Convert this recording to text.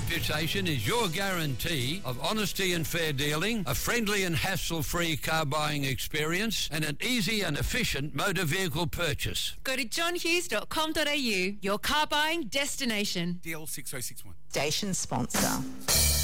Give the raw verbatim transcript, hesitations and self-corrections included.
reputation is your guarantee of honesty and fair dealing, a friendly and hassle-free car buying experience, and an easy and efficient motor vehicle purchase. Go to john hughes dot com dot a u, your car buying destination. D L six oh six one. Station sponsor.